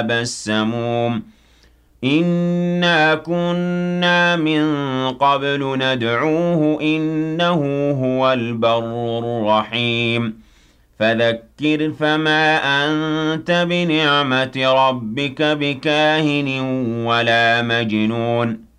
السموم إِنَّا كُنَّا مِن قَبْلُ نَدْعُوهُ إِنَّهُ هُوَ الْبَرُّ الرَّحِيمُ فَذَكِّرْ فَمَا أَنتَ بِنِعْمَةِ رَبِّكَ بِكَاهِنٍ وَلَا مَجْنُونٍ